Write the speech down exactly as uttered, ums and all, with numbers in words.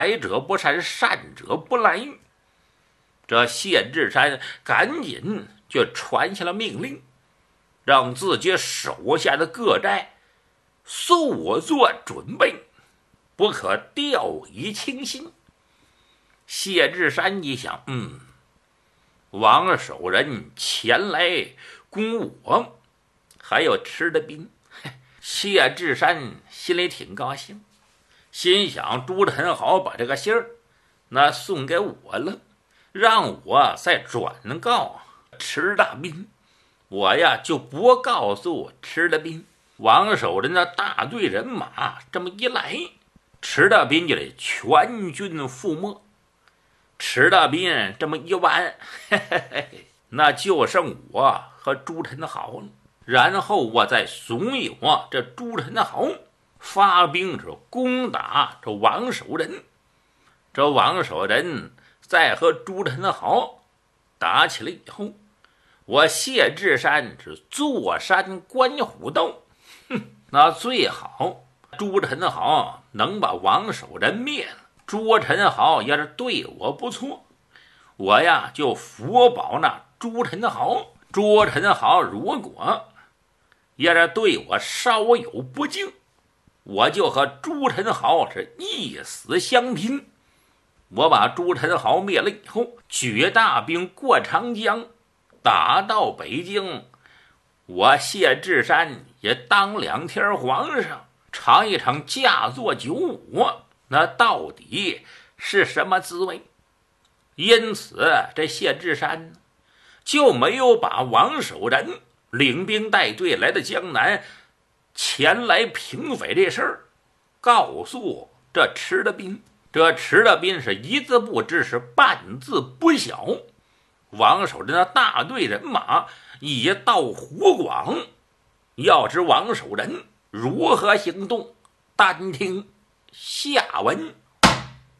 来者不善，善者不来。这谢志山赶紧就传下了命令，让自己手下的各寨速做准备，不可掉以轻心。谢志山一想，嗯，王守仁前来攻我，还有吃的兵。谢志山心里挺高兴，心想朱宸濠把这个信儿那送给我了，让我再转告池大斌，我呀就不告诉池大斌。王守仁的大队人马这么一来，池大斌就得全军覆没。池大斌这么一完，嘿嘿嘿，那就剩我和朱宸濠了。然后我再怂恿啊这朱宸濠发兵是攻打这王守仁。这王守仁再和朱宸濠打起来以后，我谢志山是坐山观虎斗。哼，那最好朱宸濠能把王守仁灭了。朱宸濠要是对我不错，我呀就福保那朱宸濠。朱宸濠如果要是对我稍有不敬，我就和朱宸濠是一死相拼。我把朱宸濠灭了以后，举大兵过长江，打到北京，我谢志山也当两天皇上，尝一尝驾坐九五那到底是什么滋味。因此这谢志山就没有把王守仁领兵带队来到江南前来平匪这事儿告诉这池大斌。这池大斌是一字不知，是半字不晓。王守仁的大队人马已到湖广，要知王守仁如何行动，单听下文。